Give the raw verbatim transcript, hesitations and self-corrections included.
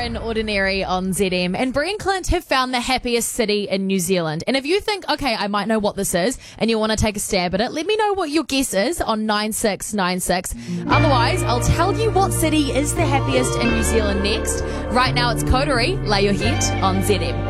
Aaron Ordinary on Z M. And Brie and Clint have found the happiest city in New Zealand. And if you think, okay, I might know what this is, and you want to take a stab at it, let me know what your guess is on nine six nine six. Otherwise, I'll tell you what city is the happiest in New Zealand next. Right now, it's Coterie. Lay your head on Z M.